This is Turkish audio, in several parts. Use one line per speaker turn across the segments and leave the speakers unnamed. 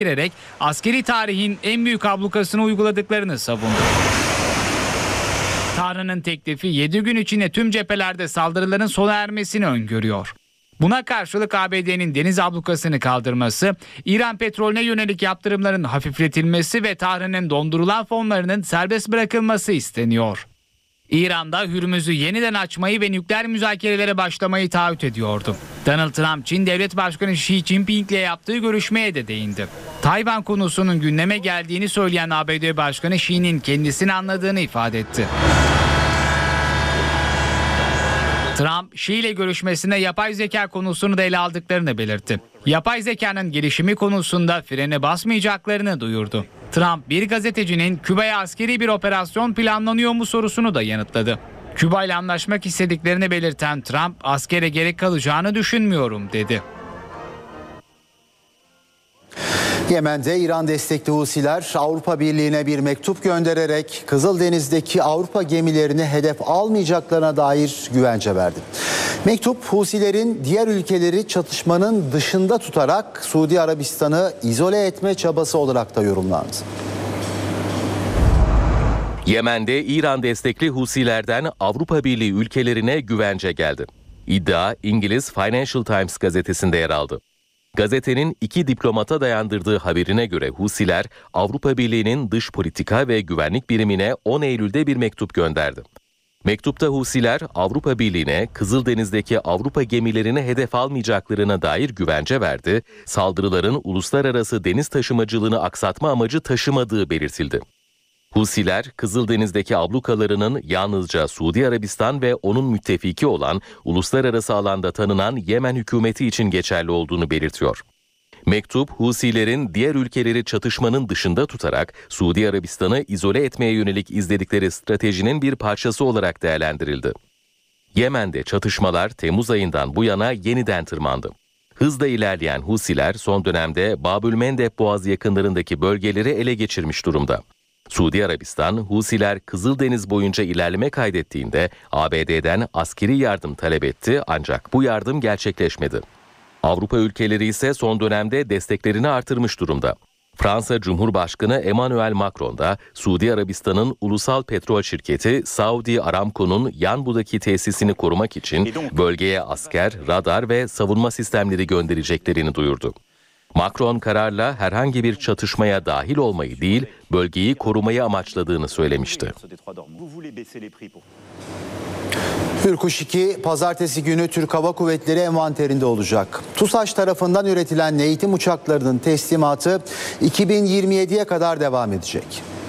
girerek askeri tarihin en büyük ablukasını uyguladıklarını savundu. Tahran'ın teklifi 7 gün içinde tüm cephelerde saldırıların sona ermesini öngörüyor. Buna karşılık ABD'nin deniz ablukasını kaldırması, İran petrolüne yönelik yaptırımların hafifletilmesi ve Tahran'ın dondurulan fonlarının serbest bırakılması isteniyor. İran'da Hürmüz'ü yeniden açmayı ve nükleer müzakerelere başlamayı taahhüt ediyordu. Donald Trump, Çin Devlet Başkanı Xi Jinping ile yaptığı görüşmeye de değindi. Tayvan konusunun gündeme geldiğini söyleyen ABD Başkanı Xi'nin kendisini anladığını ifade etti. Trump, Xi ile görüşmesinde yapay zeka konusunu da ele aldıklarını belirtti. Yapay zekanın gelişimi konusunda frene basmayacaklarını duyurdu. Trump, bir gazetecinin Küba'ya askeri bir operasyon planlanıyor mu sorusunu da yanıtladı. Küba ile anlaşmak istediklerini belirten Trump, askere gerek kalacağını düşünmüyorum dedi.
Yemen'de İran destekli Husiler Avrupa Birliği'ne bir mektup göndererek Kızıldeniz'deki Avrupa gemilerini hedef almayacaklarına dair güvence verdi. Mektup, Husilerin diğer ülkeleri çatışmanın dışında tutarak Suudi Arabistan'ı izole etme çabası olarak da yorumlandı.
Yemen'de İran destekli Husilerden Avrupa Birliği ülkelerine güvence geldi. İddia İngiliz Financial Times gazetesinde yer aldı. Gazetenin 2 diplomata dayandırdığı haberine göre Husiler, Avrupa Birliği'nin dış politika ve güvenlik birimine 10 Eylül'de bir mektup gönderdi. Mektupta Husiler, Avrupa Birliği'ne Kızıldeniz'deki Avrupa gemilerini hedef almayacaklarına dair güvence verdi, saldırıların uluslararası deniz taşımacılığını aksatma amacı taşımadığı belirtildi. Husiler, Kızıldeniz'deki ablukalarının yalnızca Suudi Arabistan ve onun müttefiki olan uluslararası alanda tanınan Yemen hükümeti için geçerli olduğunu belirtiyor. Mektup, Husilerin diğer ülkeleri çatışmanın dışında tutarak Suudi Arabistan'ı izole etmeye yönelik izledikleri stratejinin bir parçası olarak değerlendirildi. Yemen'de çatışmalar Temmuz ayından bu yana yeniden tırmandı. Hızla ilerleyen Husiler son dönemde Babülmendeb Boğazı yakınlarındaki bölgeleri ele geçirmiş durumda. Suudi Arabistan, Husiler Kızıldeniz boyunca ilerleme kaydettiğinde ABD'den askeri yardım talep etti ancak bu yardım gerçekleşmedi. Avrupa ülkeleri ise son dönemde desteklerini artırmış durumda. Fransa Cumhurbaşkanı Emmanuel Macron da Suudi Arabistan'ın ulusal petrol şirketi Saudi Aramco'nun Yanbu'daki tesisini korumak için bölgeye asker, radar ve savunma sistemleri göndereceklerini duyurdu. Macron kararla herhangi bir çatışmaya dahil olmayı değil, bölgeyi korumayı amaçladığını söylemişti.
Hürkuş 2 pazartesi günü Türk Hava Kuvvetleri envanterinde olacak. TUSAŞ tarafından üretilen eğitim uçaklarının teslimatı 2027'ye kadar devam edecek.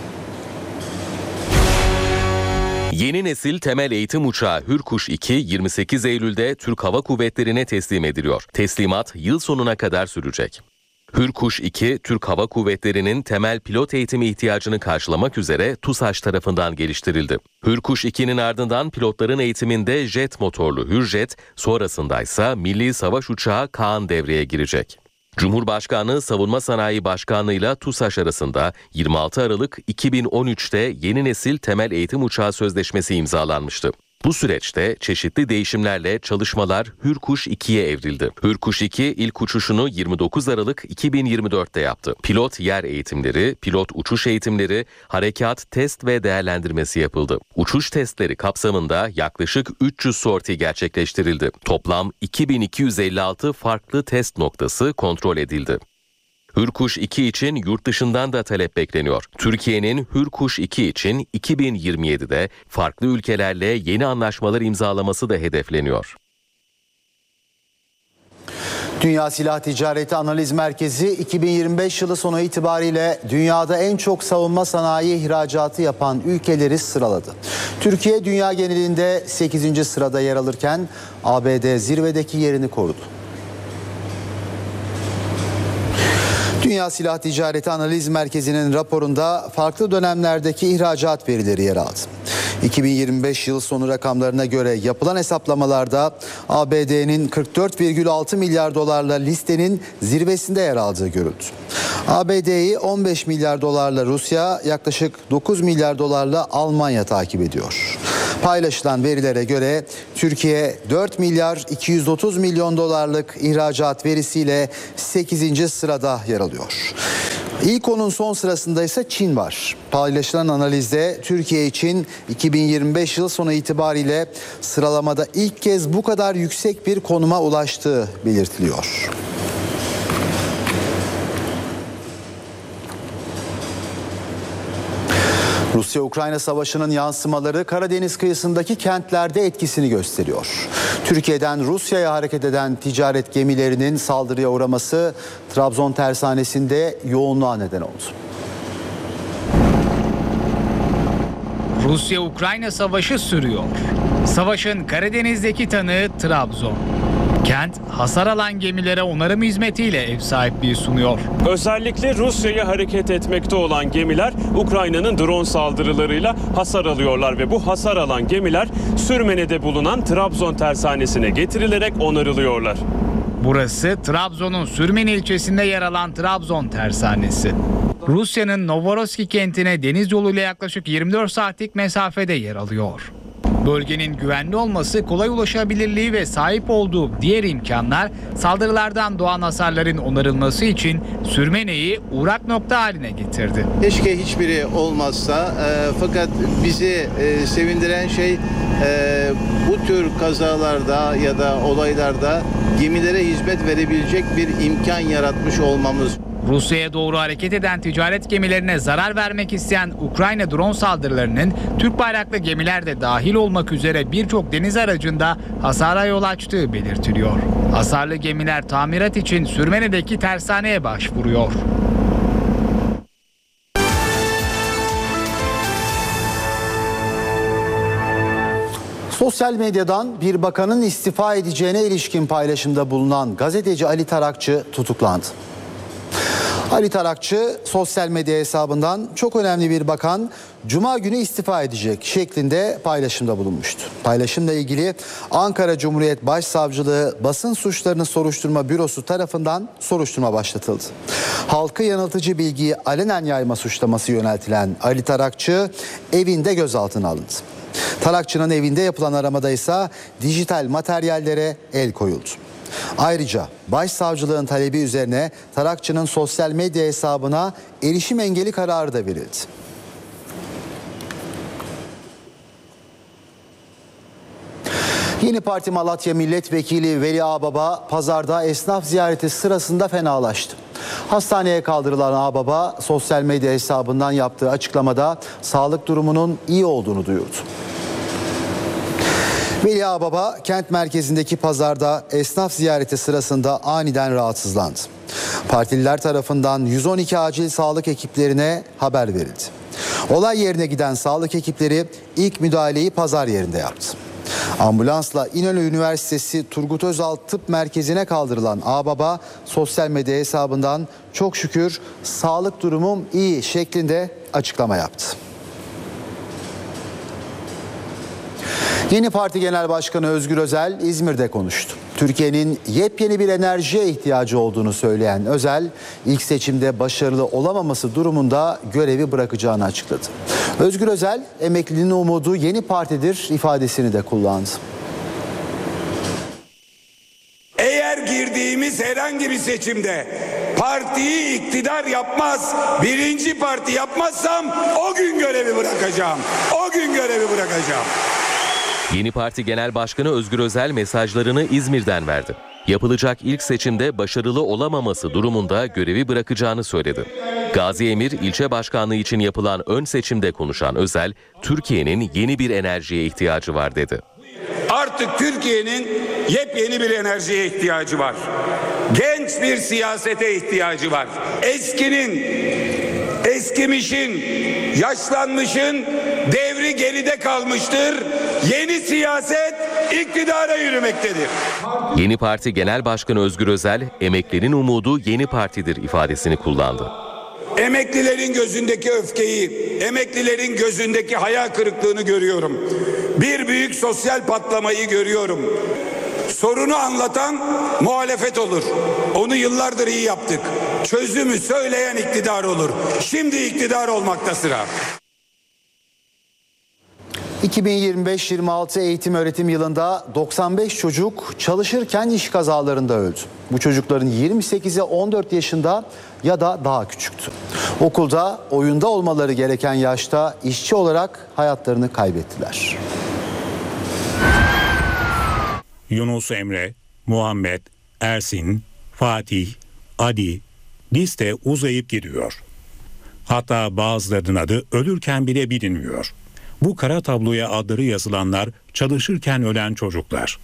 Yeni nesil temel eğitim uçağı Hürkuş 2 28 Eylül'de Türk Hava Kuvvetleri'ne teslim ediliyor. Teslimat yıl sonuna kadar sürecek. Hürkuş 2, Türk Hava Kuvvetleri'nin temel pilot eğitimi ihtiyacını karşılamak üzere TUSAŞ tarafından geliştirildi. Hürkuş 2'nin ardından pilotların eğitiminde jet motorlu Hürjet, sonrasındaysa Milli Savaş Uçağı Kaan devreye girecek. Cumhurbaşkanlığı Savunma Sanayi Başkanlığı ile TUSAŞ arasında 26 Aralık 2013'te yeni nesil temel eğitim uçağı sözleşmesi imzalanmıştı. Bu süreçte çeşitli değişimlerle çalışmalar Hürkuş 2'ye evrildi. Hürkuş 2 ilk uçuşunu 29 Aralık 2024'te yaptı. Pilot yer eğitimleri, pilot uçuş eğitimleri, harekat, test ve değerlendirmesi yapıldı. Uçuş testleri kapsamında yaklaşık 300 sorti gerçekleştirildi. Toplam 2256 farklı test noktası kontrol edildi. Hürkuş 2 için yurt dışından da talep bekleniyor. Türkiye'nin Hürkuş 2 için 2027'de farklı ülkelerle yeni anlaşmalar imzalaması da hedefleniyor.
Dünya Silah Ticareti Analiz Merkezi 2025 yılı sonu itibariyle dünyada en çok savunma sanayi ihracatı yapan ülkeleri sıraladı. Türkiye dünya genelinde 8. sırada yer alırken ABD zirvedeki yerini korudu. Dünya Silah Ticareti Analiz Merkezi'nin raporunda farklı dönemlerdeki ihracat verileri yer aldı. 2025 yıl sonu rakamlarına göre yapılan hesaplamalarda ABD'nin 44,6 milyar dolarla listenin zirvesinde yer aldığı görüldü. ABD'yi 15 milyar dolarla Rusya, yaklaşık 9 milyar dolarla Almanya takip ediyor. Paylaşılan verilere göre Türkiye 4 milyar 230 milyon dolarlık ihracat verisiyle 8. sırada yer alıyor. İlk onun son sırasında ise Çin var. Paylaşılan analizde Türkiye için 2025 yıl sonu itibariyle sıralamada ilk kez bu kadar yüksek bir konuma ulaştığı belirtiliyor. Rusya-Ukrayna savaşının yansımaları Karadeniz kıyısındaki kentlerde etkisini gösteriyor. Türkiye'den Rusya'ya hareket eden ticaret gemilerinin saldırıya uğraması Trabzon tersanesinde yoğunluğa neden oldu.
Rusya-Ukrayna savaşı sürüyor. Savaşın Karadeniz'deki tanığı Trabzon. Kent hasar alan gemilere onarım hizmetiyle ev sahipliği sunuyor.
Özellikle Rusya'ya hareket etmekte olan gemiler Ukrayna'nın drone saldırılarıyla hasar alıyorlar ve bu hasar alan gemiler Sürmene'de bulunan Trabzon tersanesine getirilerek onarılıyorlar.
Burası Trabzon'un Sürmene ilçesinde yer alan Trabzon tersanesi. Rusya'nın Novorossiysk kentine deniz yoluyla yaklaşık 24 saatlik mesafede yer alıyor. Bölgenin güvenli olması, kolay ulaşabilirliği ve sahip olduğu diğer imkanlar saldırılardan doğan hasarların onarılması için Sürmene'yi uğrak nokta haline getirdi.
Keşke hiçbiri olmazsa fakat bizi sevindiren şey bu tür kazalarda ya da olaylarda gemilere hizmet verebilecek bir imkan yaratmış olmamız.
Rusya'ya doğru hareket eden ticaret gemilerine zarar vermek isteyen Ukrayna drone saldırılarının Türk bayraklı gemiler de dahil olmak üzere birçok deniz aracında hasara yol açtığı belirtiliyor. Hasarlı gemiler tamirat için Sürmene'deki tersaneye başvuruyor.
Sosyal medyadan bir bakanın istifa edeceğine ilişkin paylaşımda bulunan gazeteci Ali Tarakçı tutuklandı. Ali Tarakçı sosyal medya hesabından çok önemli bir bakan Cuma günü istifa edecek şeklinde paylaşımda bulunmuştu. Paylaşımla ilgili Ankara Cumhuriyet Başsavcılığı Basın Suçlarını Soruşturma Bürosu tarafından soruşturma başlatıldı. Halkı yanıltıcı bilgiyi alenen yayma suçlaması yöneltilen Ali Tarakçı evinde gözaltına alındı. Tarakçı'nın evinde yapılan aramada ise dijital materyallere el koyuldu. Ayrıca Başsavcılığın talebi üzerine Tarakçı'nın sosyal medya hesabına erişim engeli kararı da verildi. Yeni Parti Malatya Milletvekili Veli Ağbaba pazarda esnaf ziyareti sırasında fenalaştı. Hastaneye kaldırılan Ağbaba sosyal medya hesabından yaptığı açıklamada sağlık durumunun iyi olduğunu duyurdu. Veli Ağbaba kent merkezindeki pazarda esnaf ziyareti sırasında aniden rahatsızlandı. Partililer tarafından 112 acil sağlık ekiplerine haber verildi. Olay yerine giden sağlık ekipleri ilk müdahaleyi pazar yerinde yaptı. Ambulansla İnönü Üniversitesi Turgut Özal Tıp Merkezi'ne kaldırılan Ağbaba sosyal medya hesabından çok şükür sağlık durumum iyi şeklinde açıklama yaptı. Yeni Parti Genel Başkanı Özgür Özel İzmir'de konuştu. Türkiye'nin yepyeni bir enerjiye ihtiyacı olduğunu söyleyen Özel, ilk seçimde başarılı olamaması durumunda görevi bırakacağını açıkladı. Özgür Özel, emeklinin umudu yeni partidir ifadesini de kullandı.
Eğer girdiğimiz herhangi bir seçimde partiyi iktidar yapmaz, birinci parti yapmazsam o gün görevi bırakacağım. O gün görevi bırakacağım.
Yeni Parti Genel Başkanı Özgür Özel mesajlarını İzmir'den verdi. Yapılacak ilk seçimde başarılı olamaması durumunda görevi bırakacağını söyledi. Gazi Emir ilçe başkanlığı için yapılan ön seçimde konuşan Özel, Türkiye'nin yeni bir enerjiye ihtiyacı var dedi.
Artık Türkiye'nin yepyeni bir enerjiye ihtiyacı var. Genç bir siyasete ihtiyacı var. Eskimişin, yaşlanmışın devri geride kalmıştır. Yeni siyaset iktidara yürümektedir.
Yeni Parti Genel Başkanı Özgür Özel, emeklerin umudu yeni partidir ifadesini kullandı.
Emeklilerin gözündeki öfkeyi, emeklilerin gözündeki hayal kırıklığını görüyorum. Bir büyük sosyal patlamayı görüyorum. Sorunu anlatan muhalefet olur. Onu yıllardır iyi yaptık. Çözümü söyleyen iktidar olur. Şimdi iktidar olmakta sıra.
2025-26 eğitim öğretim yılında 95 çocuk çalışırken iş kazalarında öldü. Bu çocukların 28'i 14 yaşında ya da daha küçüktü. Okulda oyunda olmaları gereken yaşta işçi olarak hayatlarını kaybettiler.
Yunus Emre, Muhammed, Ersin, Fatih, Adi, liste uzayıp gidiyor. Hatta bazılarının adı ölürken bile bilinmiyor. Bu kara tabloya adları yazılanlar çalışırken ölen çocuklar.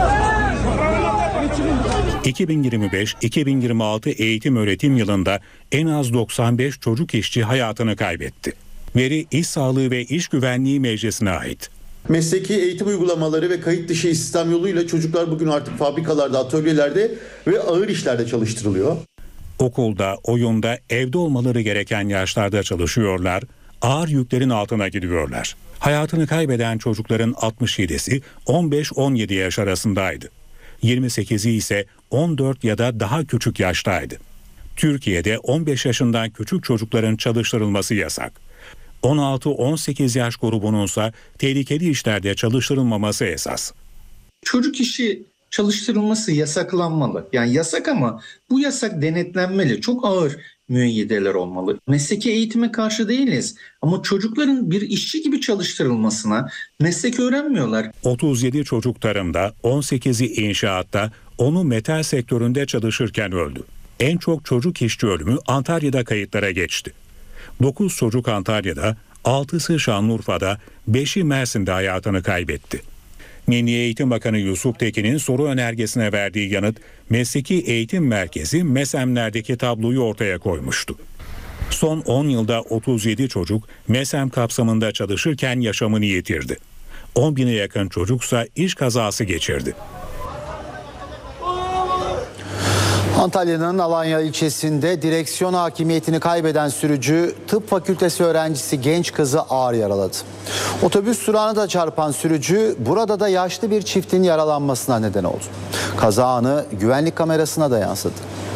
2025-2026 eğitim öğretim yılında en az 95 çocuk işçi hayatını kaybetti. Veri İş Sağlığı ve İş Güvenliği Meclisi'ne ait.
Mesleki eğitim uygulamaları ve kayıt dışı istihdam yoluyla çocuklar bugün artık fabrikalarda, atölyelerde ve ağır işlerde çalıştırılıyor.
Okulda, oyunda, evde olmaları gereken yaşlarda çalışıyorlar, ağır yüklerin altına gidiyorlar. Hayatını kaybeden çocukların 67'si 15-17 yaş arasındaydı. 28'i ise 14 ya da daha küçük yaştaydı. Türkiye'de 15 yaşından küçük çocukların çalıştırılması yasak. 16-18 yaş grubununsa tehlikeli işlerde çalıştırılmaması esas.
Çocuk işi çalıştırılması yasaklanmalı. Yani yasak ama bu yasak denetlenmeli. Çok ağır müeyyideler olmalı. Mesleki eğitime karşı değiliz ama çocukların bir işçi gibi çalıştırılmasına meslek öğrenmiyorlar.
37 çocuk tarımda, 18'i inşaatta, 10'u metal sektöründe çalışırken öldü. En çok çocuk işçi ölümü Antalya'da kayıtlara geçti. 9 çocuk Antalya'da, 6'sı Şanlıurfa'da, 5'i Mersin'de hayatını kaybetti. Milli Eğitim Bakanı Yusuf Tekin'in soru önergesine verdiği yanıt, Mesleki Eğitim Merkezi MESEM'lerdeki tabloyu ortaya koymuştu. Son 10 yılda 37 çocuk MESEM kapsamında çalışırken yaşamını yitirdi. 10 bine yakın çocuksa iş kazası geçirdi.
Antalya'nın Alanya ilçesinde direksiyon hakimiyetini kaybeden sürücü tıp fakültesi öğrencisi genç kızı ağır yaraladı. Otobüs durağına da çarpan sürücü burada da yaşlı bir çiftin yaralanmasına neden oldu. Kaza anı güvenlik kamerasına da yansıdı.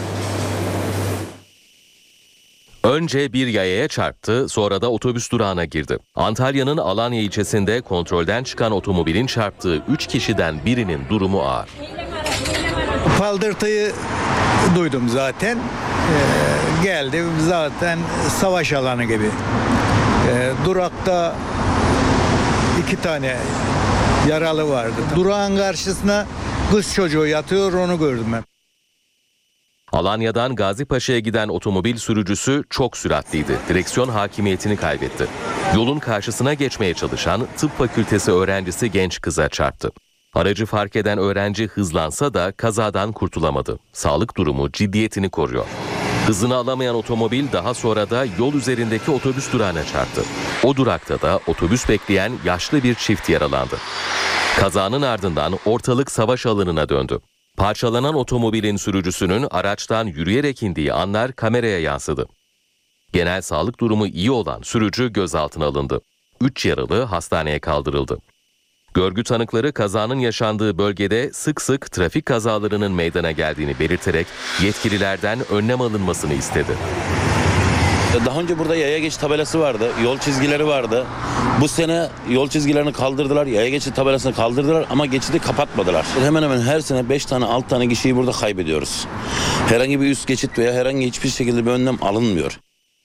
Önce bir yayaya çarptı, sonra da otobüs durağına girdi. Antalya'nın Alanya ilçesinde kontrolden çıkan otomobilin çarptığı 3 kişiden birinin durumu ağır.
Paldırtıyı duydum zaten. Geldim zaten savaş alanı gibi. Durakta 2 tane yaralı vardı. Durağın karşısına kız çocuğu yatıyor, onu gördüm ben.
Alanya'dan Gazipaşa'ya giden otomobil sürücüsü çok süratliydi. Direksiyon hakimiyetini kaybetti. Yolun karşısına geçmeye çalışan tıp fakültesi öğrencisi genç kıza çarptı. Aracı fark eden öğrenci hızlansa da kazadan kurtulamadı. Sağlık durumu ciddiyetini koruyor. Hızını alamayan otomobil daha sonra da yol üzerindeki otobüs durağına çarptı. O durakta da otobüs bekleyen yaşlı bir çift yaralandı. Kazanın ardından ortalık savaş alanına döndü. Parçalanan otomobilin sürücüsünün araçtan yürüyerek indiği anlar kameraya yansıdı. Genel sağlık durumu iyi olan sürücü gözaltına alındı. 3 yaralı hastaneye kaldırıldı. Görgü tanıkları kazanın yaşandığı bölgede sık sık trafik kazalarının meydana geldiğini belirterek yetkililerden önlem alınmasını istedi.
Daha önce burada yaya geçit tabelası vardı, yol çizgileri vardı. Bu sene yol çizgilerini kaldırdılar, yaya geçit tabelasını kaldırdılar ama geçidi kapatmadılar. Hemen hemen her sene 5 tane 6 tane kişiyi burada kaybediyoruz. Herhangi bir üst geçit veya herhangi hiçbir şekilde bir önlem alınmıyor.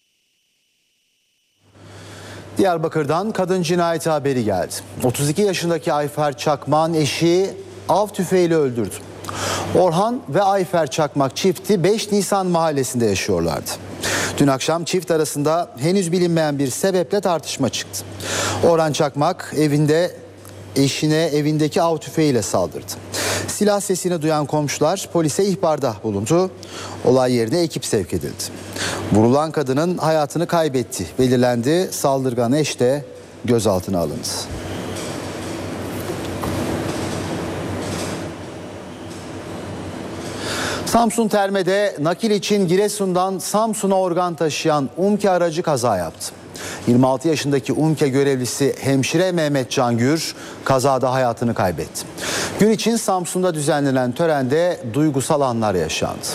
Diyarbakır'dan kadın cinayeti haberi geldi. 32 yaşındaki Ayfer Çakmak'ın eşi av tüfeğiyle öldürdü. Orhan ve Ayfer Çakmak çifti 5 Nisan mahallesinde yaşıyorlardı. Dün akşam çift arasında henüz bilinmeyen bir sebeple tartışma çıktı. Orhan Çakmak eşine evindeki av tüfeğiyle saldırdı. Silah sesini duyan komşular polise ihbarda bulundu. Olay yerine ekip sevk edildi. Vurulan kadının hayatını kaybetti belirlendi. Saldırgan eş de gözaltına alındı. Samsun Terme'de nakil için Giresun'dan Samsun'a organ taşıyan UMKE aracı kaza yaptı. 26 yaşındaki UMKE görevlisi hemşire Mehmet Cangür kazada hayatını kaybetti. Gün için Samsun'da düzenlenen törende duygusal anlar yaşandı.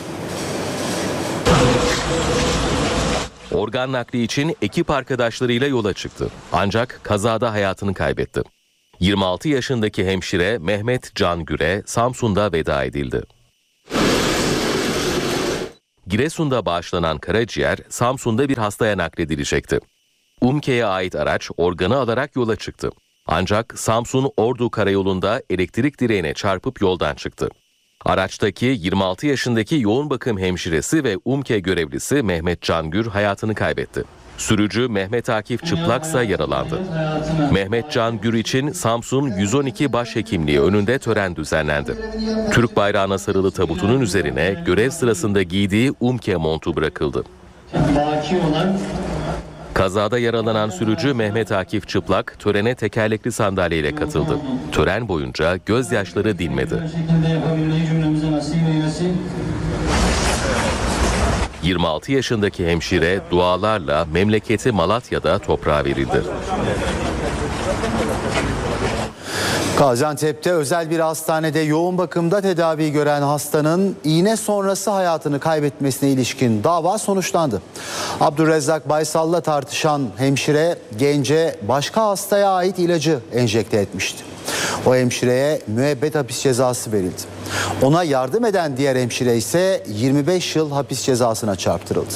Organ nakli için ekip arkadaşlarıyla yola çıktı. Ancak kazada hayatını kaybetti. 26 yaşındaki hemşire Mehmet Can Gür'e Samsun'da veda edildi. Giresun'da bağışlanan karaciğer Samsun'da bir hastaya nakledilecekti. UMKE'ye ait araç organı alarak yola çıktı. Ancak Samsun-Ordu karayolunda elektrik direğine çarpıp yoldan çıktı. Araçtaki 26 yaşındaki yoğun bakım hemşiresi ve UMKE görevlisi Mehmet Can Gür hayatını kaybetti. Sürücü Mehmet Akif Çıplaksa yaralandı. Mehmet Can Gür için Samsun 112 Başhekimliği önünde tören düzenlendi. Türk bayrağına sarılı tabutunun üzerine görev sırasında giydiği UMKE montu bırakıldı. Kazada yaralanan sürücü Mehmet Akif Çıplak törene tekerlekli sandalyeyle katıldı. Tören boyunca gözyaşları dinmedi. 26 yaşındaki hemşire dualarla memleketi Malatya'da toprağa verildi.
Gaziantep'te özel bir hastanede yoğun bakımda tedavi gören hastanın iğne sonrası hayatını kaybetmesine ilişkin dava sonuçlandı. Abdurrezzak Baysal'la tartışan hemşire gence başka hastaya ait ilacı enjekte etmişti. O hemşireye müebbet hapis cezası verildi. Ona yardım eden diğer hemşire ise 25 yıl hapis cezasına çarptırıldı.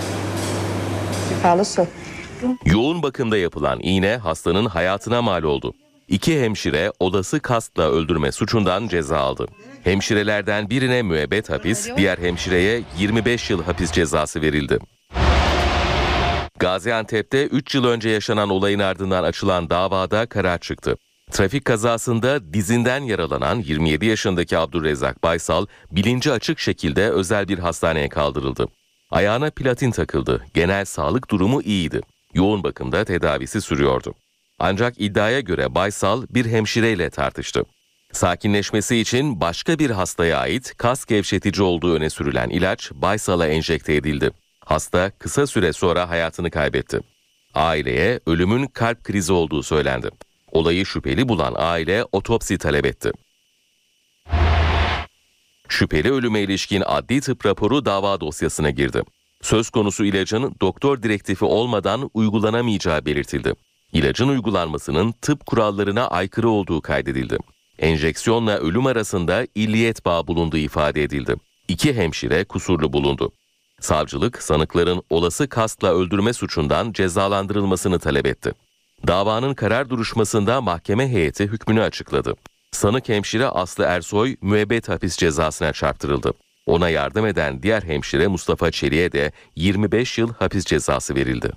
Yoğun bakımda yapılan iğne hastanın hayatına mal oldu. İki hemşire olası kastla öldürme suçundan ceza aldı. Hemşirelerden birine müebbet hapis, diğer hemşireye 25 yıl hapis cezası verildi. Gaziantep'te 3 yıl önce yaşanan olayın ardından açılan davada karar çıktı. Trafik kazasında dizinden yaralanan 27 yaşındaki Abdurrezzak Baysal bilinci açık şekilde özel bir hastaneye kaldırıldı. Ayağına platin takıldı. Genel sağlık durumu iyiydi. Yoğun bakımda tedavisi sürüyordu. Ancak iddiaya göre Baysal bir hemşireyle tartıştı. Sakinleşmesi için başka bir hastaya ait kas gevşetici olduğu öne sürülen ilaç Baysal'a enjekte edildi. Hasta kısa süre sonra hayatını kaybetti. Aileye ölümün kalp krizi olduğu söylendi. Olayı şüpheli bulan aile otopsi talep etti. Şüpheli ölüme ilişkin adli tıp raporu dava dosyasına girdi. Söz konusu ilacın doktor direktifi olmadan uygulanamayacağı belirtildi. İlacın uygulanmasının tıp kurallarına aykırı olduğu kaydedildi. Enjeksiyonla ölüm arasında illiyet bağı bulunduğu ifade edildi. İki hemşire kusurlu bulundu. Savcılık sanıkların olası kastla öldürme suçundan cezalandırılmasını talep etti. Davanın karar duruşmasında mahkeme heyeti hükmünü açıkladı. Sanık hemşire Aslı Ersoy müebbet hapis cezasına çarptırıldı. Ona yardım eden diğer hemşire Mustafa Çelik'e de 25 yıl hapis cezası verildi.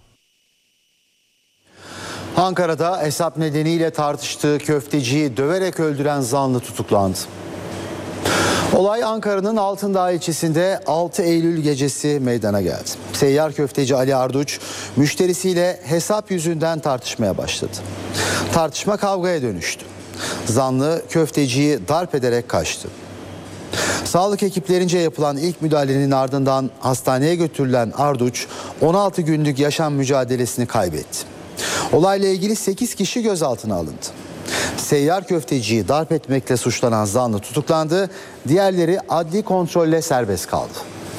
Ankara'da hesap nedeniyle tartıştığı köfteciyi döverek öldüren zanlı tutuklandı. Olay Ankara'nın Altındağ ilçesinde 6 Eylül gecesi meydana geldi. Seyyar köfteci Ali Arduç müşterisiyle hesap yüzünden tartışmaya başladı. Tartışma kavgaya dönüştü. Zanlı köfteciyi darp ederek kaçtı. Sağlık ekiplerince yapılan ilk müdahalenin ardından hastaneye götürülen Arduç 16 günlük yaşam mücadelesini kaybetti. Olayla ilgili 8 kişi gözaltına alındı. Seyyar köfteciyi darp etmekle suçlanan zanlı tutuklandı. Diğerleri adli kontrolle serbest kaldı.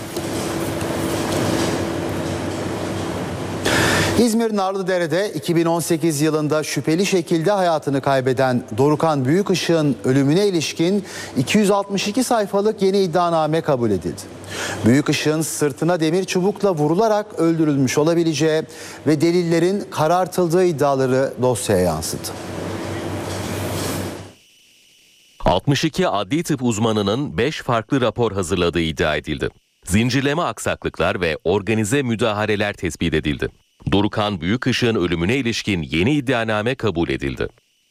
İzmir Narlıdere'de 2018 yılında şüpheli şekilde hayatını kaybeden Dorukan Büyükışık'ın ölümüne ilişkin 262 sayfalık yeni iddianame kabul edildi. Büyükışık'ın sırtına demir çubukla vurularak öldürülmüş olabileceği ve delillerin karartıldığı iddiaları dosyaya yansıdı.
62 adli tıp uzmanının 5 farklı rapor hazırladığı iddia edildi. Zincirleme aksaklıklar ve organize müdahaleler tespit edildi. Dorukan Büyükışık'ın ölümüne ilişkin yeni iddianame kabul edildi.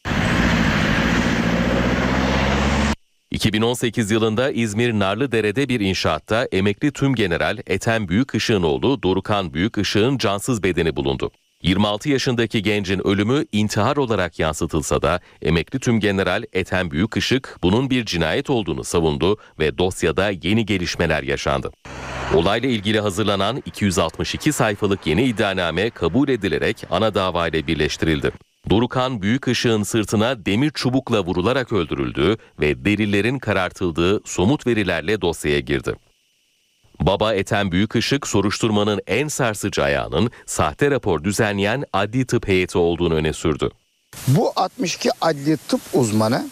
2018 yılında İzmir Narlıdere'de bir inşaatta emekli tümgeneral Ethem Büyükışık'ın oğlu Dorukan Büyükışık'ın cansız bedeni bulundu. 26 yaşındaki gencin ölümü intihar olarak yansıtılsa da emekli tümgeneral Ethem Büyükışık bunun bir cinayet olduğunu savundu ve dosyada yeni gelişmeler yaşandı. Olayla ilgili hazırlanan 262 sayfalık yeni iddianame kabul edilerek ana davayla birleştirildi. Dorukan Büyükışık'ın sırtına demir çubukla vurularak öldürüldüğü ve delillerin karartıldığı somut verilerle dosyaya girdi. Baba Ethem Büyükışık soruşturmanın en sarsıcı ayağının sahte rapor düzenleyen adli tıp heyeti olduğunu öne sürdü.
Bu 62 adli tıp uzmanı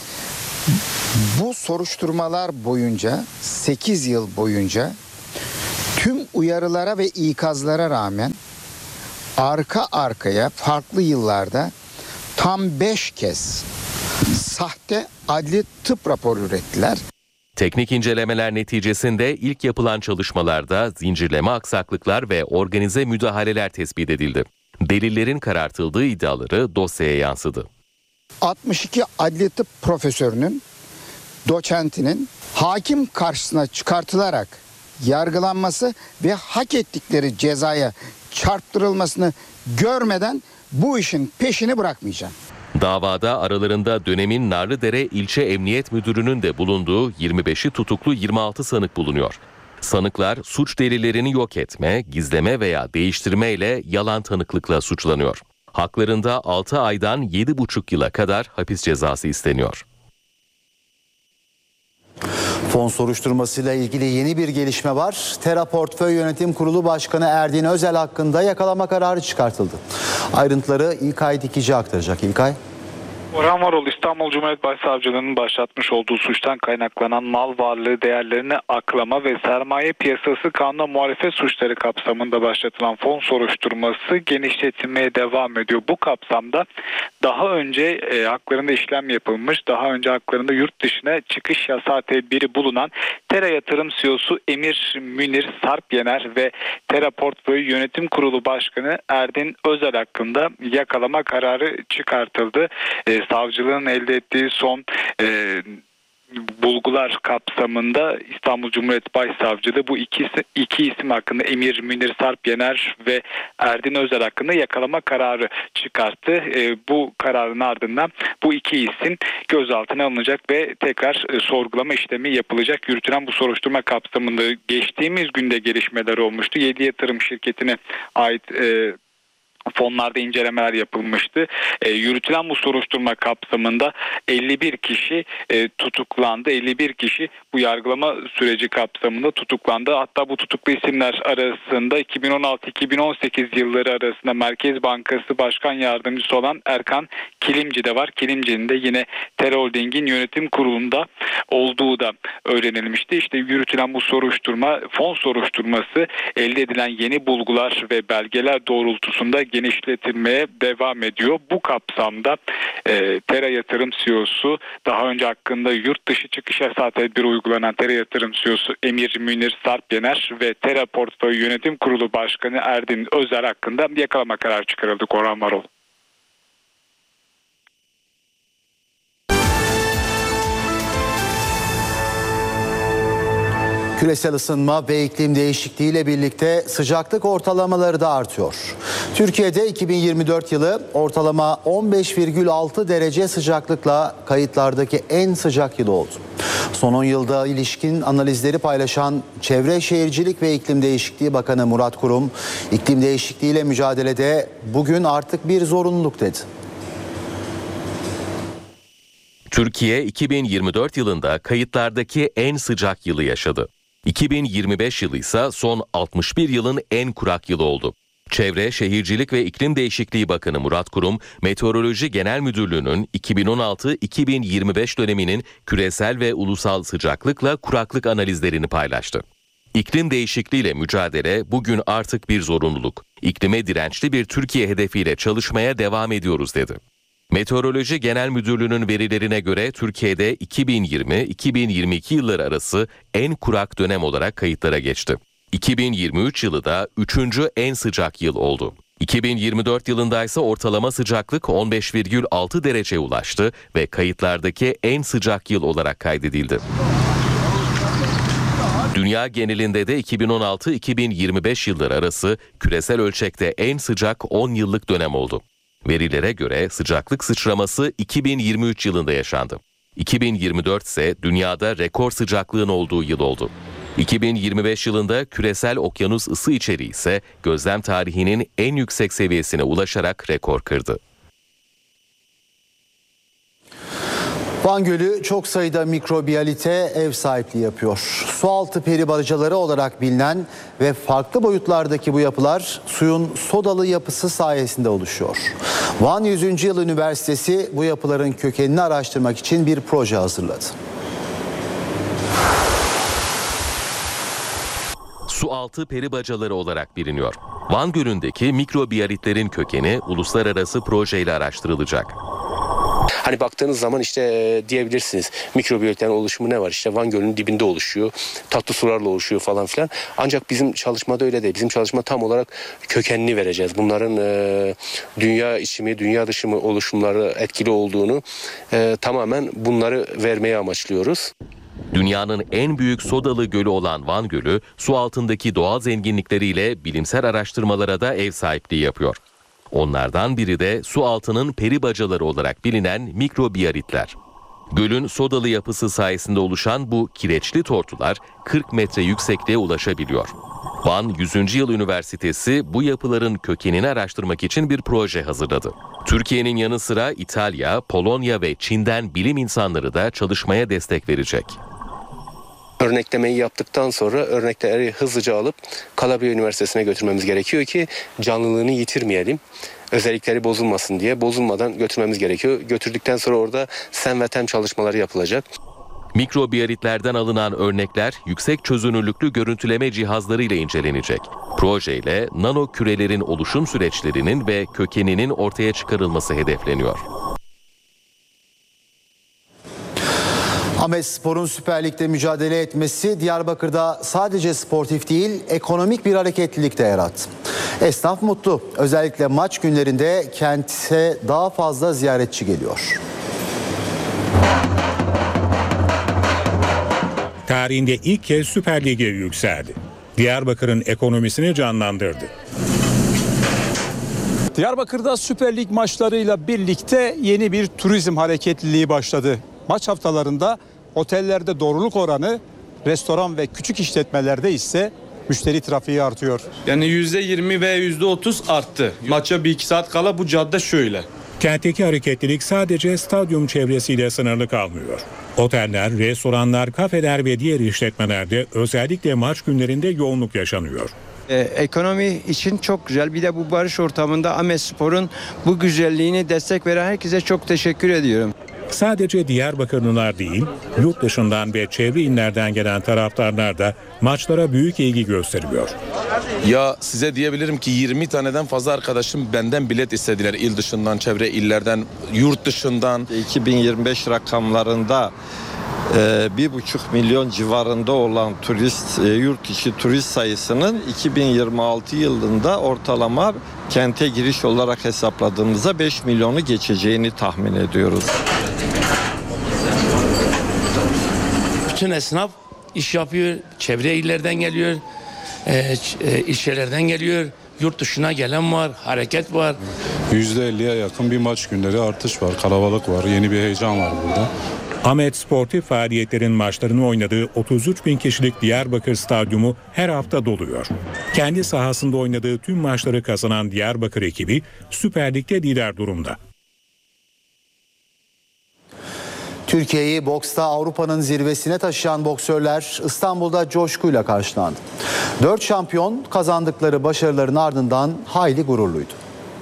bu soruşturmalar boyunca 8 yıl boyunca tüm uyarılara ve ikazlara rağmen arka arkaya farklı yıllarda tam 5 kez sahte adli tıp raporu ürettiler.
Teknik incelemeler neticesinde ilk yapılan çalışmalarda zincirleme aksaklıklar ve organize müdahaleler tespit edildi. Delillerin karartıldığı iddiaları dosyaya yansıdı.
62 adli tıp profesörünün, doçentinin hakim karşısına çıkartılarak yargılanması ve hak ettikleri cezaya çarptırılmasını görmeden bu işin peşini bırakmayacağım.
Davada aralarında dönemin Narlıdere İlçe Emniyet Müdürü'nün de bulunduğu 25'i tutuklu 26 sanık bulunuyor. Sanıklar suç delillerini yok etme, gizleme veya değiştirme ile yalan tanıklıkla suçlanıyor. Haklarında 6 aydan 7,5 yıla kadar hapis cezası isteniyor.
Fon soruşturmasıyla ilgili yeni bir gelişme var. Tera Portföy Yönetim Kurulu Başkanı Erdin Özel hakkında yakalama kararı çıkartıldı. Ayrıntıları İlkay Dikici aktaracak. İlkay.
Orhan Varol İstanbul Cumhuriyet Başsavcılığı'nın başlatmış olduğu suçtan kaynaklanan mal varlığı değerlerini aklama ve sermaye piyasası kanuna muhalefet suçları kapsamında başlatılan fon soruşturması genişletilmeye devam ediyor. Bu kapsamda daha önce haklarında işlem yapılmış, daha önce haklarında yurt dışına çıkış yasağı tedbiri bulunan Tera Yatırım CEO'su Emir Münir Sarp Yener ve Tera Portföy Yönetim Kurulu Başkanı Erdin Özel hakkında yakalama kararı çıkartıldı. Savcılığın elde ettiği son bulgular kapsamında İstanbul Cumhuriyet Başsavcılığı bu iki isim hakkında Emir Münir Sarp Yener ve Erdin Özel hakkında yakalama kararı çıkarttı. Bu kararın ardından bu iki isim gözaltına alınacak ve tekrar sorgulama işlemi yapılacak. Yürütülen bu soruşturma kapsamında geçtiğimiz günde gelişmeler olmuştu. 7 yatırım şirketine ait fonlarda incelemeler yapılmıştı. Yürütülen bu soruşturma kapsamında 51 kişi tutuklandı. 51 kişi bu yargılama süreci kapsamında tutuklandı. Hatta bu tutuklu isimler arasında 2016-2018 yılları arasında Merkez Bankası Başkan Yardımcısı olan Erkan Kilimci de var. Kilimci'nin de yine Tera Holding'in yönetim kurulunda olduğu da öğrenilmişti. İşte yürütülen bu soruşturma, fon soruşturması elde edilen yeni bulgular ve belgeler doğrultusunda genişletilmeye devam ediyor. Bu kapsamda Tera Yatırım CEO'su, daha önce hakkında yurt dışı çıkış yasağı tedbiri uygulanan Tera Yatırım CEO'su Emir Münir Sarp Yener ve Tera Portföy Yönetim Kurulu Başkanı Erdin Özel hakkında yakalama kararı çıkarıldı. Orhan Varol.
Küresel ısınma ve iklim değişikliğiyle birlikte sıcaklık ortalamaları da artıyor. Türkiye'de 2024 yılı ortalama 15,6 derece sıcaklıkla kayıtlardaki en sıcak yıl oldu. Son 10 yılda ilişkin analizleri paylaşan Çevre Şehircilik ve İklim Değişikliği Bakanı Murat Kurum, iklim değişikliğiyle mücadelede bugün artık bir zorunluluk dedi.
Türkiye 2024 yılında kayıtlardaki en sıcak yılı yaşadı. 2025 yılı ise son 61 yılın en kurak yılı oldu. Çevre, Şehircilik ve İklim Değişikliği Bakanı Murat Kurum, Meteoroloji Genel Müdürlüğü'nün 2016-2025 döneminin küresel ve ulusal sıcaklıkla kuraklık analizlerini paylaştı. İklim değişikliğiyle mücadele bugün artık bir zorunluluk. İklime dirençli bir Türkiye hedefiyle çalışmaya devam ediyoruz dedi. Meteoroloji Genel Müdürlüğü'nün verilerine göre Türkiye'de 2020-2022 yılları arası en kurak dönem olarak kayıtlara geçti. 2023 yılı da 3. en sıcak yıl oldu. 2024 yılında ise ortalama sıcaklık 15,6 dereceye ulaştı ve kayıtlardaki en sıcak yıl olarak kaydedildi. Dünya genelinde de 2016-2025 yılları arası küresel ölçekte en sıcak 10 yıllık dönem oldu. Verilere göre sıcaklık sıçraması 2023 yılında yaşandı. 2024 ise dünyada rekor sıcaklığın olduğu yıl oldu. 2025 yılında küresel okyanus ısı içeriği ise gözlem tarihinin en yüksek seviyesine ulaşarak rekor kırdı.
Van Gölü çok sayıda mikrobiyalite ev sahipliği yapıyor. Sualtı peri bacaları olarak bilinen ve farklı boyutlardaki bu yapılar suyun sodalı yapısı sayesinde oluşuyor. Van 100. Yıl Üniversitesi bu yapıların kökenini araştırmak için bir proje hazırladı.
Sualtı peri bacaları olarak biliniyor. Van Gölü'ndeki mikrobiyalitlerin kökeni uluslararası projeyle araştırılacak.
Hani baktığınız zaman işte diyebilirsiniz mikrobiyalitlerin oluşumu ne var? İşte Van Gölü'nün dibinde oluşuyor, tatlı sularla oluşuyor falan filan. Ancak bizim çalışmada öyle değil. Bizim çalışma tam olarak kökenini vereceğiz. Bunların dünya içi mi, dünya dışı mı oluşumları etkili olduğunu tamamen bunları vermeye amaçlıyoruz.
Dünyanın en büyük sodalı gölü olan Van Gölü, su altındaki doğal zenginlikleriyle bilimsel araştırmalara da ev sahipliği yapıyor. Onlardan biri de su altının peri bacaları olarak bilinen mikrobiyalitler. Gölün sodalı yapısı sayesinde oluşan bu kireçli tortular 40 metre yüksekliğe ulaşabiliyor. Van 100. Yıl Üniversitesi bu yapıların kökenini araştırmak için bir proje hazırladı. Türkiye'nin yanı sıra İtalya, Polonya ve Çin'den bilim insanları da çalışmaya destek verecek.
Örneklemeyi yaptıktan sonra örnekleri hızlıca alıp Calabria Üniversitesi'ne götürmemiz gerekiyor ki canlılığını yitirmeyelim. Özellikleri bozulmasın diye bozulmadan götürmemiz gerekiyor. Götürdükten sonra orada sem ve tem çalışmaları yapılacak.
Mikrobiyalitlerden alınan örnekler yüksek çözünürlüklü görüntüleme cihazlarıyla incelenecek. Projeyle nano kürelerin oluşum süreçlerinin ve kökeninin ortaya çıkarılması hedefleniyor.
Ahmetspor'un Süper Lig'de mücadele etmesi Diyarbakır'da sadece sportif değil, ekonomik bir hareketlilik de yarattı. Esnaf mutlu. Özellikle maç günlerinde kente daha fazla ziyaretçi geliyor.
Tarihinde ilk kez Süper Lig'e yükseldi. Diyarbakır'ın ekonomisini canlandırdı.
Diyarbakır'da Süper Lig maçlarıyla birlikte yeni bir turizm hareketliliği başladı. Maç haftalarında otellerde doluluk oranı, restoran ve küçük işletmelerde ise müşteri trafiği artıyor.
Yani %20 ve %30 arttı. Maça 1-2 saat kala bu cadde şöyle.
Kentteki hareketlilik sadece stadyum çevresiyle sınırlı kalmıyor. Oteller, restoranlar, kafeler ve diğer işletmelerde özellikle maç günlerinde yoğunluk yaşanıyor.
Ekonomi için çok güzel. Bir de bu barış ortamında Ahmetspor'un bu güzelliğini destek veren herkese çok teşekkür ediyorum.
Sadece Diyarbakırlılar değil, yurt dışından ve çevre illerden gelen taraftarlar da maçlara büyük ilgi gösteriyor.
Ya size diyebilirim ki 20 taneden fazla arkadaşım benden bilet istediler. İl dışından, çevre illerden, yurt dışından.
2025 rakamlarında 1,5 milyon civarında olan yurt içi turist sayısının 2026 yılında ortalama kente giriş olarak hesapladığımızda 5 milyonu geçeceğini tahmin ediyoruz.
Bütün esnaf iş yapıyor, çevre illerden geliyor, ilçelerden geliyor, yurt dışına gelen var, hareket var.
%50'ye yakın bir maç günleri artış var, kalabalık var, yeni bir heyecan var burada.
Ahmet sportif faaliyetlerin maçlarını oynadığı 33 bin kişilik Diyarbakır Stadyumu her hafta doluyor. Kendi sahasında oynadığı tüm maçları kazanan Diyarbakır ekibi Süper Lig'de lider durumda.
Türkiye'yi boksta Avrupa'nın zirvesine taşıyan boksörler İstanbul'da coşkuyla karşılandı. 4 şampiyon kazandıkları başarıların ardından hayli gururluydu.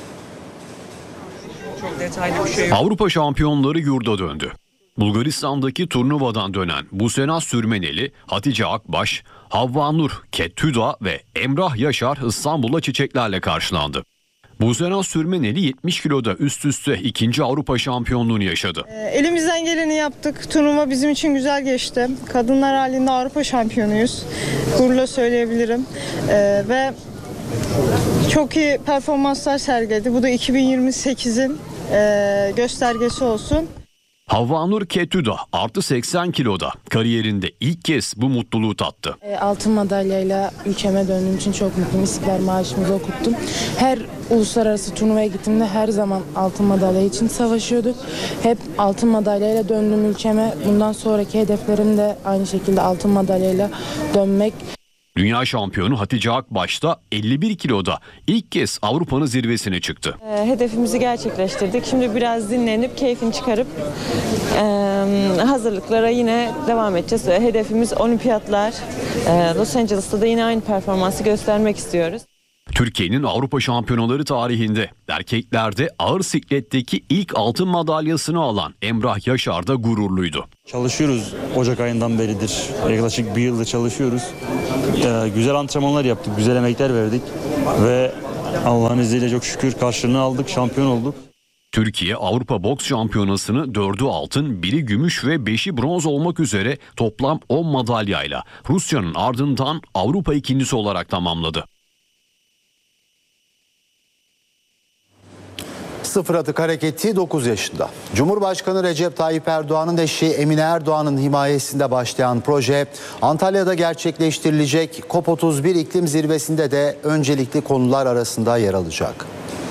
Avrupa şampiyonları yurda döndü. Bulgaristan'daki turnuvadan dönen Busena Sürmeneli, Hatice Akbaş, Havva Nur Kettüda ve Emrah Yaşar İstanbul'da çiçeklerle karşılandı. Busena Sürmeneli 70 kiloda üst üste 2. Avrupa şampiyonluğunu yaşadı.
Elimizden geleni yaptık. Turnuva bizim için güzel geçti. Kadınlar halinde Avrupa şampiyonuyuz. Gururla söyleyebilirim. Ve çok iyi performanslar sergiledi. Bu da 2028'in göstergesi olsun.
Havva Nur Kettüda artı 80 kiloda kariyerinde ilk kez bu mutluluğu tattı.
Altın madalyayla ülkeme döndüğüm için çok mutluyum. İstiklal Marşımızı okuttum. Her uluslararası turnuvaya gittiğimde her zaman altın madalya için savaşıyorduk. Hep altın madalyayla döndüm ülkeme. Bundan sonraki hedeflerim de aynı şekilde altın madalyayla dönmek.
Dünya şampiyonu Hatice Akbaş da 51 kiloda ilk kez Avrupa'nın zirvesine çıktı.
Hedefimizi gerçekleştirdik. Şimdi biraz dinlenip keyfini çıkarıp
Hazırlıklara yine devam edeceğiz. Hedefimiz olimpiyatlar. Los Angeles'ta da yine aynı performansı göstermek istiyoruz.
Türkiye'nin Avrupa Şampiyonaları tarihinde erkeklerde ağır sikletteki ilk altın madalyasını alan Emrah Yaşar da gururluydu.
Çalışıyoruz, Ocak ayından beridir. Yaklaşık bir yıldır çalışıyoruz. Güzel antrenmanlar yaptık, güzel emekler verdik ve Allah'ın izniyle çok şükür karşılığını aldık, şampiyon olduk.
Türkiye Avrupa Boks Şampiyonası'nı 4'ü altın, 1'i gümüş ve 5'i bronz olmak üzere toplam 10 madalyayla Rusya'nın ardından Avrupa ikincisi olarak tamamladı.
Sıfır Atık Hareketi 9 yaşında. Cumhurbaşkanı Recep Tayyip Erdoğan'ın eşi Emine Erdoğan'ın himayesinde başlayan proje Antalya'da gerçekleştirilecek COP31 iklim zirvesinde de öncelikli konular arasında yer alacak.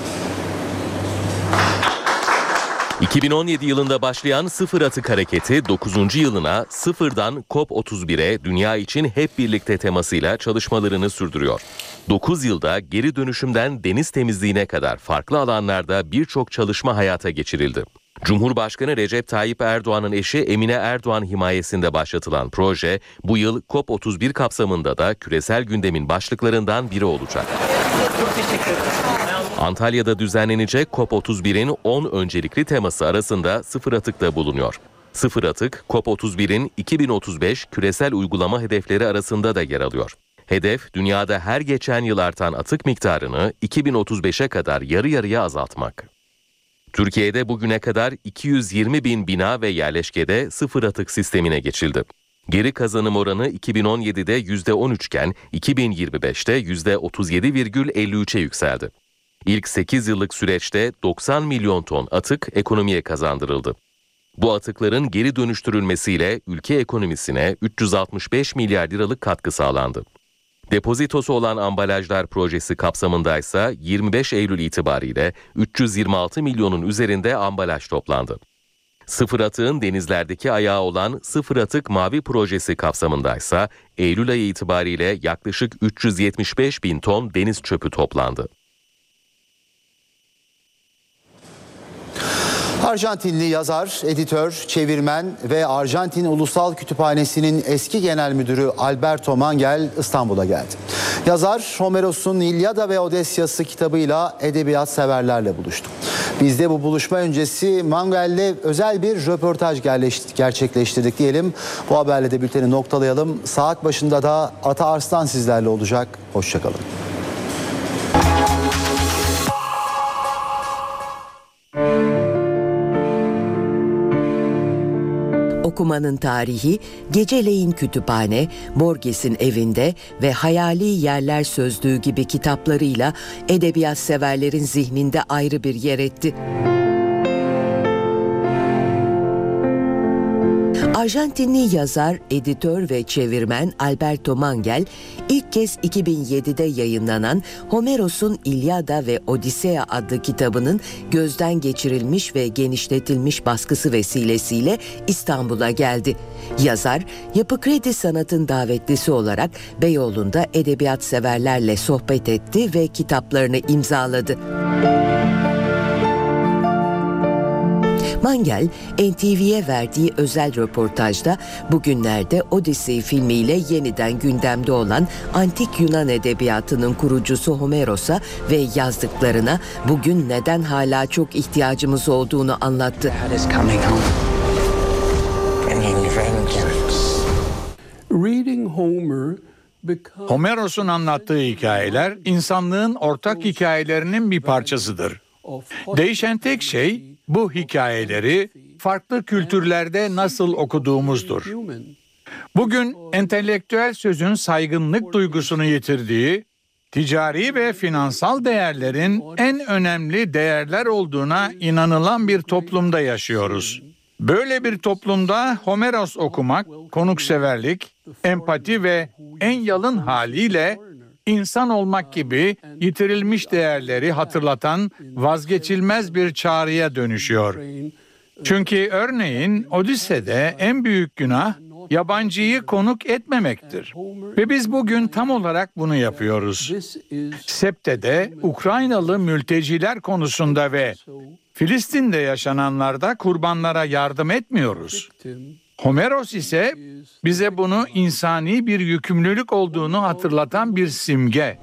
2017 yılında başlayan Sıfır Atık Hareketi 9. yılına sıfırdan COP31'e dünya için hep birlikte temasıyla çalışmalarını sürdürüyor. 9 yılda geri dönüşümden deniz temizliğine kadar farklı alanlarda birçok çalışma hayata geçirildi. Cumhurbaşkanı Recep Tayyip Erdoğan'ın eşi Emine Erdoğan himayesinde başlatılan proje bu yıl COP31 kapsamında da küresel gündemin başlıklarından biri olacak.
Çok teşekkür ederim.
Antalya'da düzenlenecek COP31'in 10 öncelikli teması arasında sıfır atık da bulunuyor. Sıfır atık, COP31'in 2035 küresel uygulama hedefleri arasında da yer alıyor. Hedef, dünyada her geçen yıl artan atık miktarını 2035'e kadar yarı yarıya azaltmak. Türkiye'de bugüne kadar 220 bin bina ve yerleşkede sıfır atık sistemine geçildi. Geri kazanım oranı 2017'de %13 iken 2025'te %37,53'e yükseldi. İlk 8 yıllık süreçte 90 milyon ton atık ekonomiye kazandırıldı. Bu atıkların geri dönüştürülmesiyle ülke ekonomisine 365 milyar liralık katkı sağlandı. Depozitosu olan ambalajlar projesi kapsamındaysa 25 Eylül itibariyle 326 milyonun üzerinde ambalaj toplandı. Sıfır atığın denizlerdeki ayağı olan Sıfır Atık Mavi projesi kapsamındaysa Eylül ayı itibariyle yaklaşık 375 bin ton deniz çöpü toplandı.
Arjantinli yazar, editör, çevirmen ve Arjantin Ulusal Kütüphanesi'nin eski genel müdürü Alberto Mangel İstanbul'a geldi. Yazar, Homeros'un İlyada ve Odesyası kitabıyla edebiyat severlerle buluştu. Biz de bu buluşma öncesi Mangel'le özel bir röportaj gerçekleştirdik diyelim. Bu haberle de bülteni noktalayalım. Saat başında da Ata Arslan sizlerle olacak. Hoşçakalın.
Okumanın tarihi, Geceleyin Kütüphane, Borges'in Evinde ve Hayali Yerler Sözlüğü gibi kitaplarıyla edebiyat severlerin zihninde ayrı bir yer etti. Arjantinli yazar, editör ve çevirmen Alberto Mangel, ilk kez 2007'de yayınlanan Homeros'un İlyada ve Odisea adlı kitabının gözden geçirilmiş ve genişletilmiş baskısı vesilesiyle İstanbul'a geldi. Yazar, Yapı Kredi Sanat'ın davetlisi olarak Beyoğlu'nda edebiyat severlerle sohbet etti ve kitaplarını imzaladı. Mangel, NTV'ye verdiği özel röportajda bugünlerde Odyssey filmiyle yeniden gündemde olan antik Yunan edebiyatının kurucusu Homeros'a ve yazdıklarına bugün neden hala çok ihtiyacımız olduğunu anlattı.
Homeros'un anlattığı hikayeler insanlığın ortak hikayelerinin bir parçasıdır. Değişen tek şey bu hikayeleri farklı kültürlerde nasıl okuduğumuzdur. Bugün entelektüel sözün saygınlık duygusunu yitirdiği, ticari ve finansal değerlerin en önemli değerler olduğuna inanılan bir toplumda yaşıyoruz. Böyle bir toplumda Homeros okumak, konukseverlik, empati ve en yalın haliyle İnsan olmak gibi yitirilmiş değerleri hatırlatan vazgeçilmez bir çağrıya dönüşüyor. Çünkü örneğin Odisse'de en büyük günah yabancıyı konuk etmemektir. Ve biz bugün tam olarak bunu yapıyoruz. Septe'de Ukraynalı mülteciler konusunda ve Filistin'de yaşananlarda kurbanlara yardım etmiyoruz. Homeros ise bize bunu insani bir yükümlülük olduğunu hatırlatan bir simge.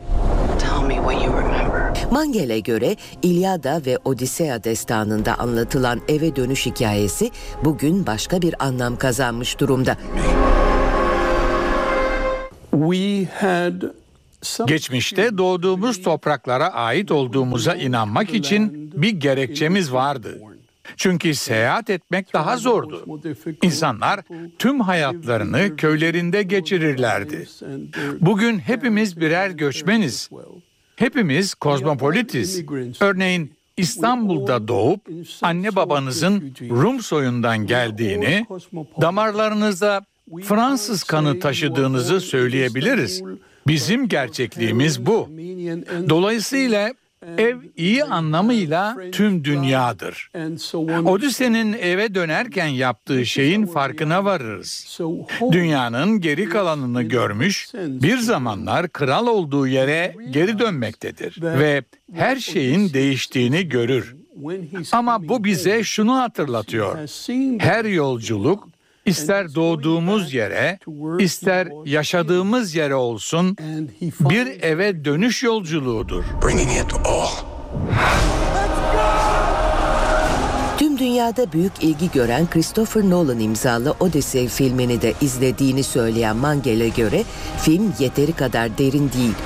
Mangel'e göre İlyada ve Odisea destanında anlatılan eve dönüş hikayesi bugün başka bir anlam kazanmış durumda.
Geçmişte doğduğumuz topraklara ait olduğumuza inanmak için bir gerekçemiz vardı. Çünkü seyahat etmek daha zordu. İnsanlar tüm hayatlarını köylerinde geçirirlerdi. Bugün hepimiz birer göçmeniz. Hepimiz kozmopolitiz. Örneğin İstanbul'da doğup anne babanızın Rum soyundan geldiğini, damarlarınızda Fransız kanı taşıdığınızı söyleyebiliriz. Bizim gerçekliğimiz bu. Dolayısıyla ev iyi anlamıyla tüm dünyadır. Odysseus'un eve dönerken yaptığı şeyin farkına varırız. Dünyanın geri kalanını görmüş, bir zamanlar kral olduğu yere geri dönmektedir ve her şeyin değiştiğini görür. Ama bu bize şunu hatırlatıyor. Her yolculuk, İster doğduğumuz yere, ister yaşadığımız yere olsun, bir eve dönüş yolculuğudur.
Tüm dünyada büyük ilgi gören Christopher Nolan imzalı Odyssey filmini de izlediğini söyleyen Mangel'e göre film yeteri kadar derin değil.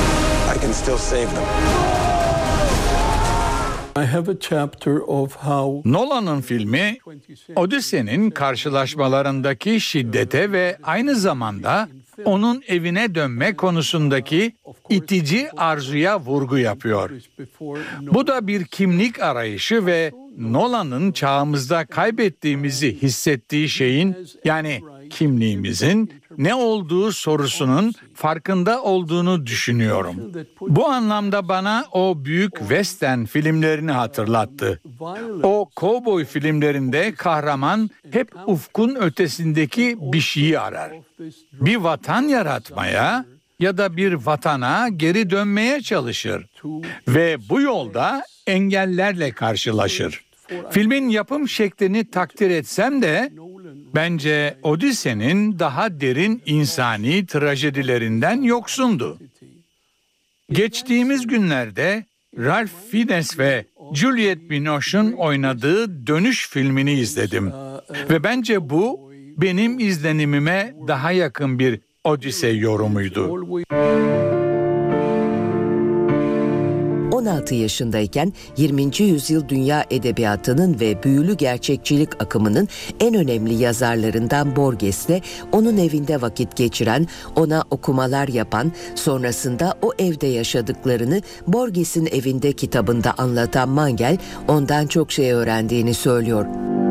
Nolan'ın filmi, Odyssey'nin karşılaşmalarındaki şiddete ve aynı zamanda onun evine dönme konusundaki itici arzuya vurgu yapıyor. Bu da bir kimlik arayışı ve Nolan'ın çağımızda kaybettiğimizi hissettiği şeyin, yani kimliğimizin ne olduğu sorusunun farkında olduğunu düşünüyorum. Bu anlamda bana o büyük western filmlerini hatırlattı. O kovboy filmlerinde kahraman hep ufkun ötesindeki bir şeyi arar. Bir vatan yaratmaya ya da bir vatana geri dönmeye çalışır ve bu yolda engellerle karşılaşır. Filmin yapım şeklini takdir etsem de bence Odyssey'nin daha derin insani trajedilerinden yoksundu. Geçtiğimiz günlerde Ralph Fiennes ve Juliette Binoche'un oynadığı Dönüş filmini izledim. Ve bence bu benim izlenimime daha yakın bir Odyssey yorumuydu.
16 yaşındayken 20. yüzyıl dünya edebiyatının ve büyülü gerçekçilik akımının en önemli yazarlarından Borges'le onun evinde vakit geçiren, ona okumalar yapan, sonrasında o evde yaşadıklarını Borges'in evinde kitabında anlatan Mangel, ondan çok şey öğrendiğini söylüyor.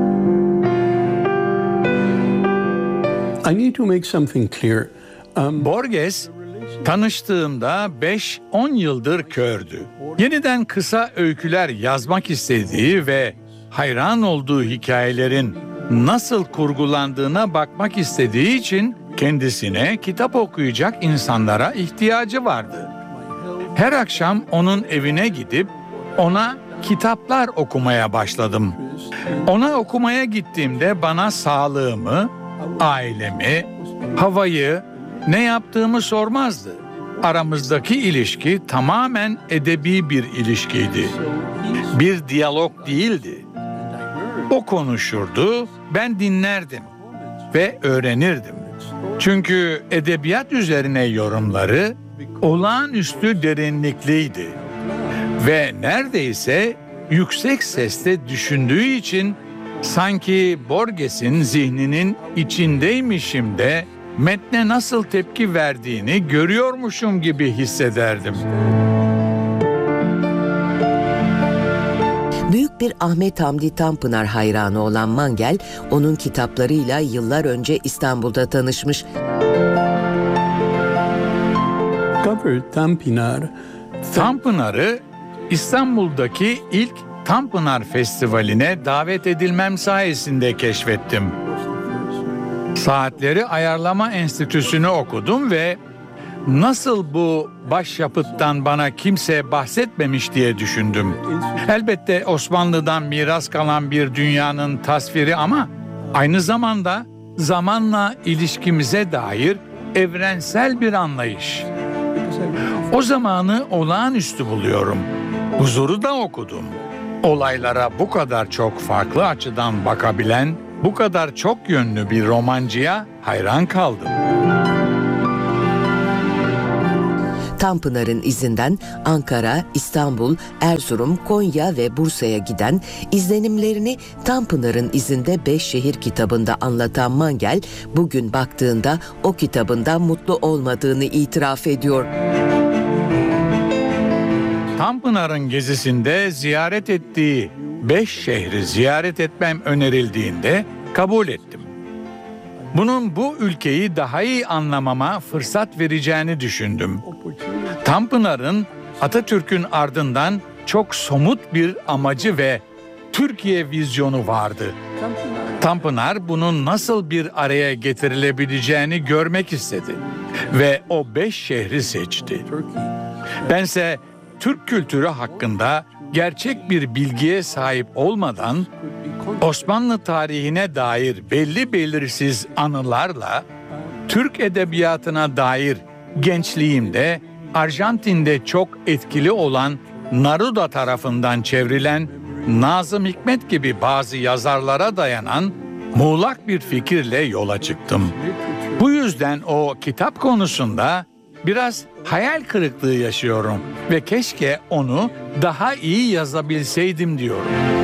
Borges, tanıştığımda 5-10 yıldır kördü. Yeniden kısa öyküler yazmak istediği ve hayran olduğu hikayelerin nasıl kurgulandığına bakmak istediği için kendisine kitap okuyacak insanlara ihtiyacı vardı. Her akşam onun evine gidip ona kitaplar okumaya başladım. Ona okumaya gittiğimde bana sağlığımı, ailemi, havayı, ne yaptığımı sormazdı. Aramızdaki ilişki tamamen edebi bir ilişkiydi. Bir diyalog değildi. O konuşurdu, ben dinlerdim ve öğrenirdim. Çünkü edebiyat üzerine yorumları olağanüstü derinlikliydi. Ve neredeyse yüksek sesle düşündüğü için sanki Borges'in zihninin içindeymişim de metne nasıl tepki verdiğini görüyormuşum gibi hissederdim.
Büyük bir Ahmet Hamdi Tanpınar hayranı olan Mangel, onun kitaplarıyla yıllar önce İstanbul'da tanışmış.
Tanpınar'ı İstanbul'daki ilk Tanpınar Festivali'ne davet edilmem sayesinde keşfettim. Saatleri Ayarlama Enstitüsü'nü okudum ve nasıl bu başyapıttan bana kimse bahsetmemiş diye düşündüm. Elbette Osmanlı'dan miras kalan bir dünyanın tasviri ama aynı zamanda zamanla ilişkimize dair evrensel bir anlayış. O zamanı olağanüstü buluyorum. Huzur'u da okudum. Olaylara bu kadar çok farklı açıdan bakabilen, bu kadar çok yönlü bir romancıya hayran kaldım.
Tanpınar'ın izinden Ankara, İstanbul, Erzurum, Konya ve Bursa'ya giden, izlenimlerini Tanpınar'ın izinde 5 şehir kitabında anlatan Mangel, bugün baktığında o kitabından mutlu olmadığını itiraf ediyor.
Tanpınar'ın gezisinde ziyaret ettiği 5 şehri ziyaret etmem önerildiğinde kabul ettim. Bunun bu ülkeyi daha iyi anlamama fırsat vereceğini düşündüm. Tanpınar'ın Atatürk'ün ardından çok somut bir amacı ve Türkiye vizyonu vardı. Tanpınar bunun nasıl bir araya getirilebileceğini görmek istedi ve o 5 şehri seçti. Bense Türk kültürü hakkında gerçek bir bilgiye sahip olmadan Osmanlı tarihine dair belli belirsiz anılarla Türk edebiyatına dair gençliğimde Arjantin'de çok etkili olan Neruda tarafından çevrilen Nazım Hikmet gibi bazı yazarlara dayanan muğlak bir fikirle yola çıktım. Bu yüzden o kitap konusunda biraz hayal kırıklığı yaşıyorum ve keşke onu daha iyi yazabilseydim diyorum.